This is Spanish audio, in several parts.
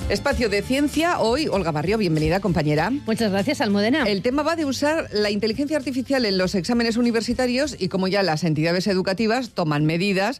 Espacio de Ciencia. Hoy, Olga Barrio, bienvenida, compañera. Muchas gracias, Almudena. El tema va de usar la inteligencia artificial en los exámenes universitarios y cómo ya las entidades educativas toman medidas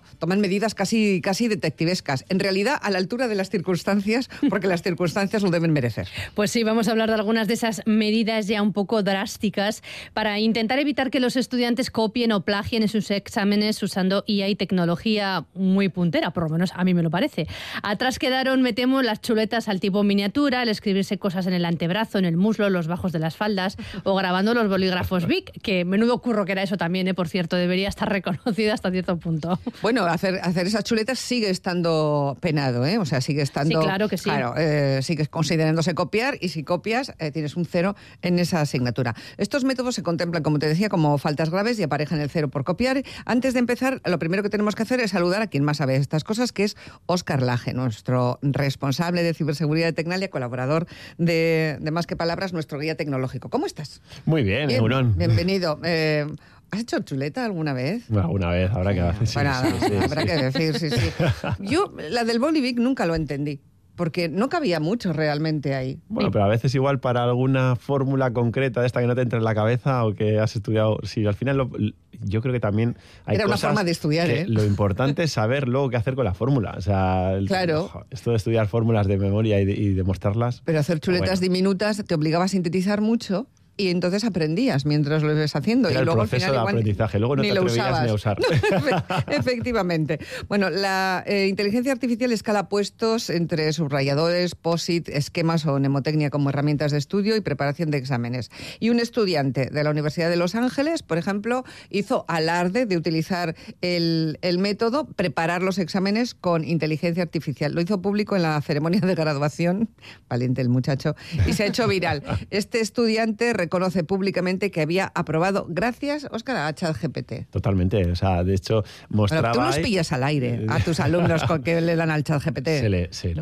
casi detectivescas. En realidad, a la altura de las circunstancias, porque las circunstancias lo deben merecer. Pues sí, vamos a hablar de algunas de esas medidas ya un poco drásticas para intentar evitar que los estudiantes copien o plagien en sus exámenes usando IA y tecnología muy puntera, por lo menos a mí me lo parece. Atrás quedaron, me temo, las chuletas al tipo miniatura, el escribirse cosas en el antebrazo, en el muslo, los bajos de las faldas o grabando los bolígrafos Bic, que menudo curro que era eso también, por cierto, debería estar reconocido hasta cierto punto. Bueno, hacer esas chuletas sigue estando penado, ¿eh? O sea, sigue estando... Sí, claro que sí. Claro, sigue considerándose copiar y si copias tienes un 0 en esa asignatura. Estos métodos se contemplan, como te decía, como faltas graves y aparejan el 0 por copiar. Antes de empezar, lo primero que tenemos que hacer es saludar a quien más sabe estas cosas, que es Óscar Laje, nuestro responsable de ciberseguridad de Tecnalia, colaborador de Más que Palabras, nuestro guía tecnológico. ¿Cómo estás? Muy bien, Eurón. Bienvenido. ¿Has hecho chuleta alguna vez? Alguna vez, habrá que hacer. Sí, habrá que decir, sí. Yo, la del Bolivic nunca lo entendí, porque no cabía mucho realmente ahí. Bueno, pero a veces igual para alguna fórmula concreta de esta que no te entra en la cabeza o que has estudiado, sí, al final yo creo que también hay Era una forma de estudiar, que lo importante es saber luego qué hacer con la fórmula. O sea, claro. Esto de estudiar fórmulas de memoria y demostrarlas. Pero hacer chuletas diminutas te obligaba a sintetizar mucho. Y entonces aprendías mientras lo ibas haciendo. Era y luego el proceso al final, de aprendizaje. Luego no te atrevías ni a usar. Efectivamente. Bueno, la inteligencia artificial escala puestos entre subrayadores, POSIT, esquemas o mnemotecnia como herramientas de estudio y preparación de exámenes. Y un estudiante de la Universidad de Los Ángeles, por ejemplo, hizo alarde de utilizar el método preparar los exámenes con inteligencia artificial. Lo hizo público en la ceremonia de graduación. Valiente el muchacho. Y se ha hecho viral. Este estudiante reconoce públicamente que había aprobado gracias, Óscar, a ChatGPT. Totalmente, o sea, de hecho mostraba... Pero tú los pillas al aire a tus alumnos con que le dan al ChatGPT. Se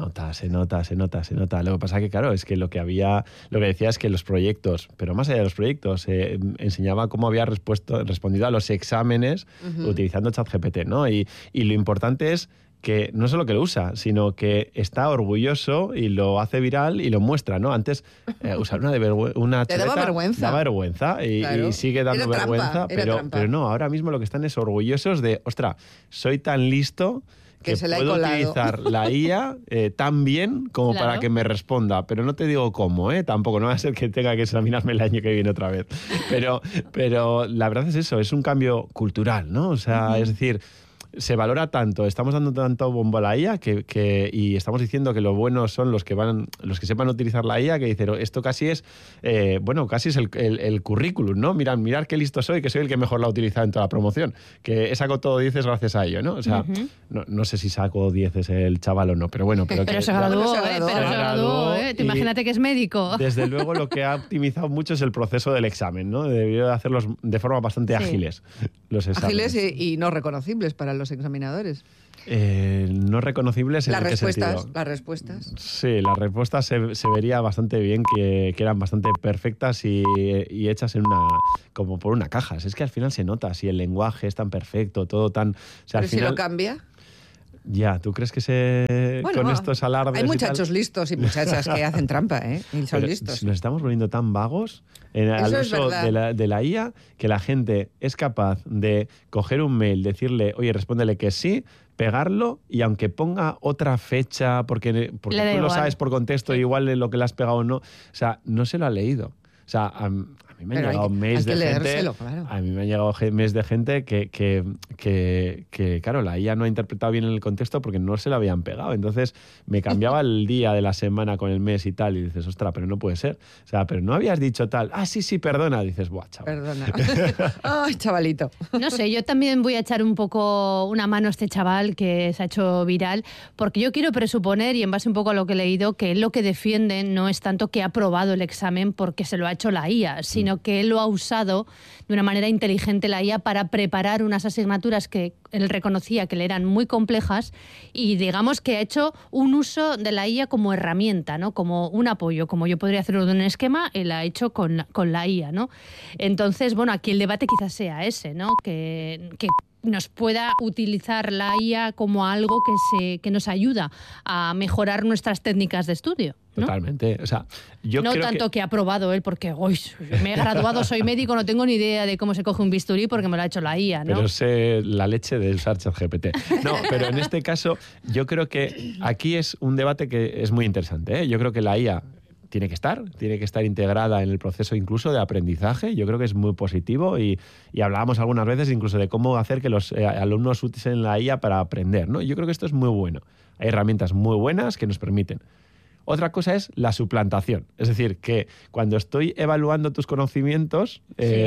nota. Lo que pasa que, claro, es que lo que decía es que los proyectos, pero más allá de los proyectos, enseñaba cómo había respondido a los exámenes utilizando ChatGPT, ¿no? Y lo importante es que no solo que lo usa, sino que está orgulloso y lo hace viral y lo muestra, ¿no? Antes usar una chuleta daba vergüenza y sigue dando vergüenza, pero no, ahora mismo lo que están es orgullosos de, ostras, soy tan listo que puedo utilizar la IA tan bien como para que me responda, pero no te digo cómo, tampoco, no va a ser que tenga que examinarme el año que viene otra vez, pero la verdad es eso, es un cambio cultural, ¿no? O sea, es decir, se valora tanto, estamos dando tanto bombo a la IA y estamos diciendo que lo bueno son los que sepan utilizar la IA, que dicen, esto casi es casi es el currículum, ¿no? Mirad qué listo soy, que soy el que mejor la ha utilizado en toda la promoción, que he sacado todo 10 gracias a ello, ¿no? O sea, no sé si saco 10 el chaval o no, pero bueno. Pero se graduó, ¿eh? Imagínate que es médico. Desde luego lo que ha optimizado mucho es el proceso del examen, ¿no? Debió de hacerlos de forma bastante ágiles los exámenes. Ágiles y no reconocibles para los examinadores. No reconocibles en qué sentido. Las respuestas. Sí, las respuestas se vería bastante bien que eran bastante perfectas y hechas como por una caja. Es que al final se nota, si el lenguaje es tan perfecto, todo tan... O sea, pero al final, si lo cambia... Ya, ¿tú crees que con estos alardes... Hay muchachos listos y muchachas que hacen trampa, y son listos. Nos estamos volviendo tan vagos al uso de la IA que la gente es capaz de coger un mail, decirle, oye, respóndele que sí, pegarlo y aunque ponga otra fecha, porque tú lo sabes por contexto, igual lo que le has pegado no, o sea, no se lo ha leído. O sea, a mí me han llegado mails de gente. Claro. A mí me han llegado mails de gente que, claro, la IA no ha interpretado bien el contexto porque no se lo habían pegado. Entonces me cambiaba el día de la semana con el mes y tal, y dices, ostras, pero no puede ser. O sea, pero no habías dicho tal. Ah, sí, perdona. Dices, buah, chaval. Perdona. Ay, chavalito. No sé, yo también voy a echar un poco una mano a este chaval que se ha hecho viral, porque yo quiero presuponer, y en base un poco a lo que he leído, que él lo que defiende no es tanto que ha aprobado el examen porque se lo ha hecho la IA, sino que él lo ha usado de una manera inteligente la IA para preparar unas asignaturas que él reconocía que le eran muy complejas y digamos que ha hecho un uso de la IA como herramienta, ¿no? Como un apoyo, como yo podría hacerlo de un esquema, él ha hecho con la IA, ¿no? Entonces, bueno, aquí el debate quizás sea ese, ¿no? Que nos pueda utilizar la IA como algo que nos ayuda a mejorar nuestras técnicas de estudio, ¿no? Totalmente. O sea, yo no creo tanto que ha aprobado él, porque me he graduado, soy médico, no tengo ni idea de cómo se coge un bisturí porque me lo ha hecho la IA, ¿no? Pero sé la leche del usar ChatGPT. No, pero en este caso yo creo que aquí es un debate que es muy interesante, ¿eh? Yo creo que la IA tiene que estar integrada en el proceso incluso de aprendizaje. Yo creo que es muy positivo y hablábamos algunas veces incluso de cómo hacer que los alumnos utilicen la IA para aprender, ¿no? Yo creo que esto es muy bueno. Hay herramientas muy buenas que nos permiten. Otra cosa es la suplantación. Es decir, que cuando estoy evaluando tus conocimientos,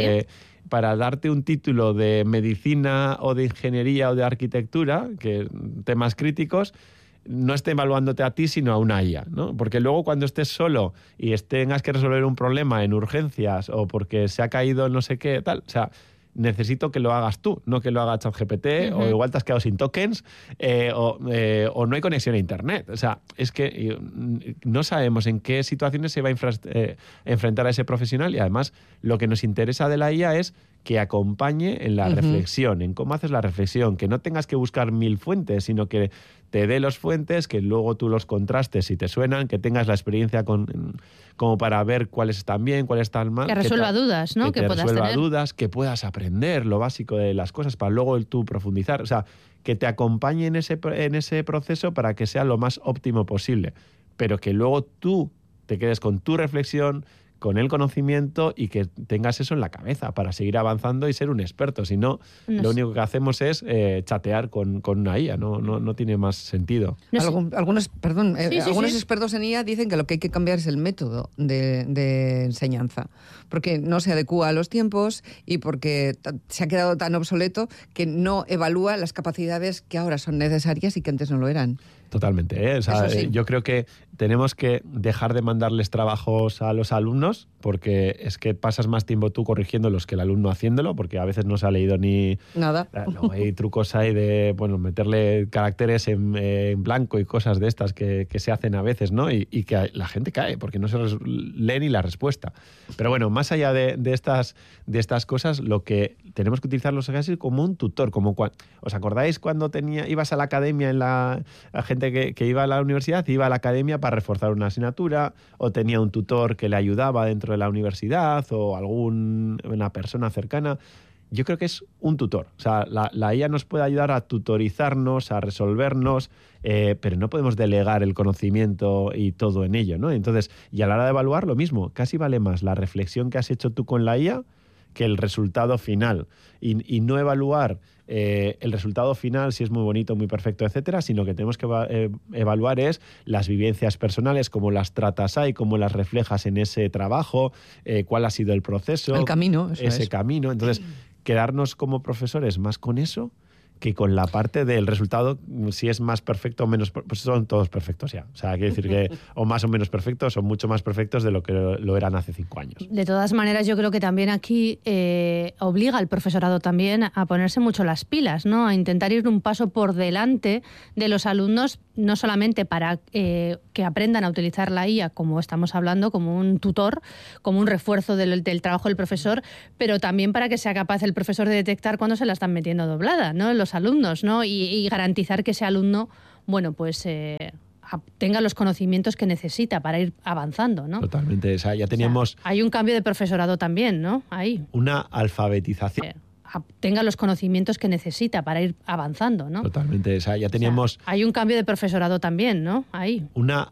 para darte un título de medicina o de ingeniería o de arquitectura, que temas críticos, no esté evaluándote a ti, sino a una IA, ¿no? Porque luego cuando estés solo y tengas que resolver un problema en urgencias o porque se ha caído no sé qué, tal, o sea, necesito que lo hagas tú, no que lo haga ChatGPT, o igual te has quedado sin tokens, o no hay conexión a Internet. O sea, es que no sabemos en qué situaciones se va a enfrentar a ese profesional y además lo que nos interesa de la IA es que acompañe en la reflexión, en cómo haces la reflexión, que no tengas que buscar 1000 fuentes, sino que te dé las fuentes, que luego tú los contrastes si te suenan, que tengas la experiencia como para ver cuáles están bien, cuáles están mal. Que resuelva dudas, ¿no? Que puedas resuelva tener dudas, que puedas aprender lo básico de las cosas para luego tú profundizar. O sea, que te acompañe en ese proceso para que sea lo más óptimo posible, pero que luego tú te quedes con tu reflexión, con el conocimiento y que tengas eso en la cabeza para seguir avanzando y ser un experto. Si no, lo único que hacemos es chatear con una IA, no tiene más sentido. Algunos expertos en IA dicen que lo que hay que cambiar es el método de enseñanza, porque no se adecúa a los tiempos y porque se ha quedado tan obsoleto que no evalúa las capacidades que ahora son necesarias y que antes no lo eran. Totalmente, ¿eh? O sea, yo creo que tenemos que dejar de mandarles trabajos a los alumnos, porque es que pasas más tiempo tú corrigiéndolos que el alumno haciéndolo, porque a veces no se ha leído ni nada. No, hay trucos ahí de meterle caracteres en blanco y cosas de estas que se hacen a veces, ¿no? Y que la gente cae porque no se lee ni la respuesta. Pero bueno, más allá de estas cosas, lo que tenemos que utilizarlos es como un tutor. ¿Os acordáis cuando ibas a la academia la gente que iba a la universidad, iba a la academia para reforzar una asignatura, o tenía un tutor que le ayudaba dentro de la universidad, o una persona cercana? Yo creo que es un tutor. O sea, la IA nos puede ayudar a tutorizarnos, a resolvernos, pero no podemos delegar el conocimiento y todo en ello, ¿no? Entonces, y a la hora de evaluar, lo mismo. Casi vale más la reflexión que has hecho tú con la IA que el resultado final. Y no evaluar el resultado final, si es muy bonito, muy perfecto, etcétera, sino que tenemos que evaluar es las vivencias personales, cómo las tratas ahí, cómo las reflejas en ese trabajo, cuál ha sido el proceso. El camino, ese camino. Entonces, quedarnos como profesores más con eso que con la parte del resultado, si es más perfecto o menos, pues son todos perfectos ya. O sea, quiere decir que o más o menos perfectos, o mucho más perfectos de lo que lo eran hace 5 años. De todas maneras, yo creo que también aquí obliga al profesorado también a ponerse mucho las pilas, ¿no? A intentar ir un paso por delante de los alumnos, no solamente para que aprendan a utilizar la IA, como estamos hablando, como un tutor, como un refuerzo del trabajo del profesor, pero también para que sea capaz el profesor de detectar cuando se la están metiendo doblada, ¿no? Los alumnos, ¿no? Y garantizar que ese alumno, bueno, pues tenga los conocimientos que necesita para ir avanzando, ¿no? Totalmente. O sea, ya teníamos... O sea, hay un cambio de profesorado también, ¿no? Ahí. Una alfabetización. Tenga los conocimientos que necesita para ir avanzando, ¿no? Totalmente. O sea, ya teníamos... hay un cambio de profesorado también, ¿no? Ahí. Una